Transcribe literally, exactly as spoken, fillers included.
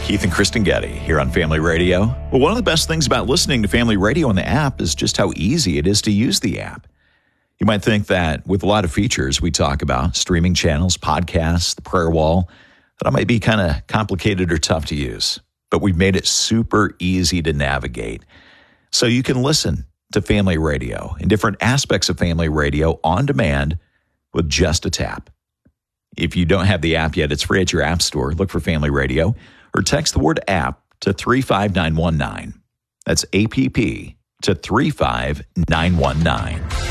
Keith and Kristen Getty here on Family Radio. Well, one of the best things about listening to Family Radio on the app is just how easy it is to use the app. You might think that with a lot of features we talk about, streaming channels, podcasts, the prayer wall, that it might be kind of complicated or tough to use. But we've made it super easy to navigate. So you can listen to Family Radio and different aspects of Family Radio on demand with just a tap. If you don't have the app yet, it's free at your app store. Look for Family Radio or text the word app to three five nine one nine. That's A P P to three five nine one nine.